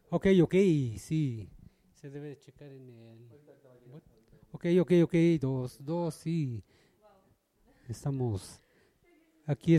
Ok, ok, sí. Se debe de checar en el... Ok, ok, ok, dos, dos, sí. Estamos aquí